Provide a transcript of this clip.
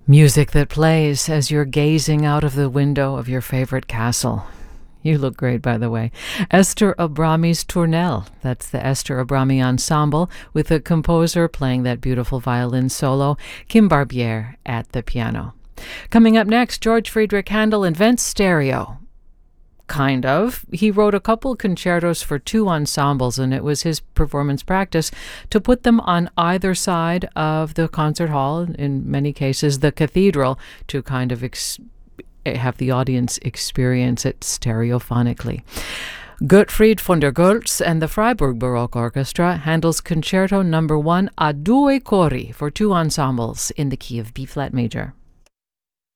Music that plays as you're gazing out of the window of your favorite castle. You look great, by the way. Esther Abrami's Tournelle. That's the Esther Abrami Ensemble with the composer playing that beautiful violin solo, Kim Barbier at the piano. Coming up next, George Friedrich Handel invents stereo. Kind of. He wrote a couple concertos for two ensembles, and it was his performance practice to put them on either side of the concert hall, in many cases the cathedral, to kind of have the audience experience it stereophonically. Gottfried von der Goltz and the Freiburg Baroque Orchestra Handel's Concerto No. 1 a due cori for two ensembles in the key of B-flat major.